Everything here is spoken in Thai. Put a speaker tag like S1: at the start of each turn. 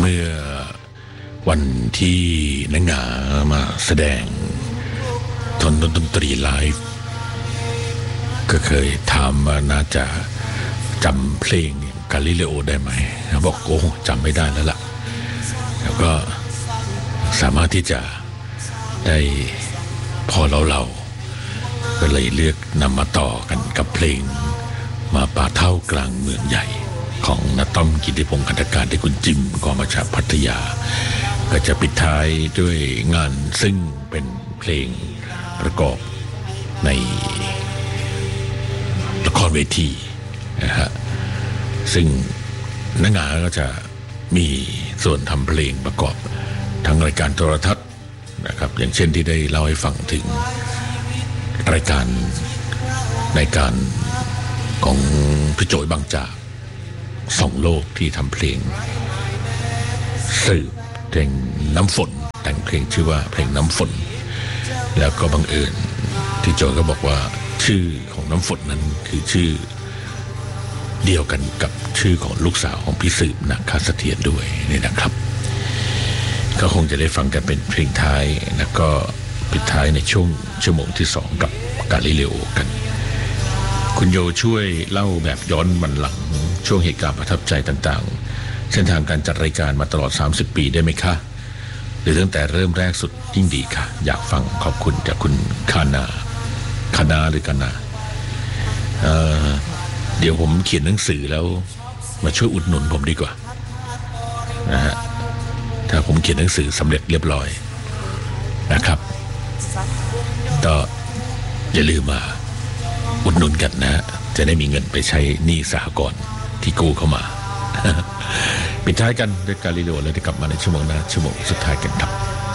S1: มื่อวันที่นังหงามาแสดงดนตรีไลฟ์ก็เคยถามว่าน่าจะจำเพลงกาลิเลโอได้ไหมเขาบอกโอ้จำไม่ได้แล้วล่ะแล้วก็สามารถที่จะได้พอเราก็เลยเลือกนำมาต่อกันกับเพลงมาป่าเท่ากลางเมืองใหญ่ของณต้อมกิติพงศ์คันธการที่คุณจิมก็มาจากพัทยาก็จะปิดท้ายด้วยงานซึ่งเป็นเพลงประกอบในละครเวทีนะฮะซึ่งนักงานก็จะมีส่วนทำเพลงประกอบทั้งรายการโทรทัศน์นะครับอย่างเช่นที่ได้เล่าให้ฟังถึงรายการในการของพี่โจยบางจากส่องโลกที่ทำเพลงสืบเพลงน้ำฝนแต่งเพลงชื่อว่าเพลงน้ำฝนแล้วก็บังเอิญที่โจยก็บอกว่าชื่อของน้ำฝนนั้นคือชื่อเดียวกันกับชื่อของลูกสาวของพี่สืบนาคเสถียรด้วยนี่นะครับก็คงจะได้ฟังกันเป็นเพลงท้ายแล้วก็ปิดท้ายในช่วงชั่วโมงที่2กับกาลิเลโอกันคุณโยช่วยเล่าแบบย้อนวันหลังช่วงเหตุการณ์ประทับใจต่างๆเส้นทางการจัดรายการมาตลอด30ปีได้ไหมคะหรือตั้งแต่เริ่มแรกสุดยิ่งดีค่ะอยากฟังขอบคุณจากคุณคานาหรือกานาเดี๋ยวผมเขียนหนังสือแล้วมาช่วยอุดหนุนผมดีกว่านะฮะถ้าผมเขียนหนังสือสำเร็จเรียบร้อยนะครับก็อย่าลืมมาอุดหนุนกันนะจะได้มีเงินไปใช้หนี้สหกรณ์ที่กู้เข้ามา ปิดท้ายกันด้วยกาลิเลโอแล้วจะกลับมาในชั่วโมงหน้าชั่วโมงสุดท้ายกันครับ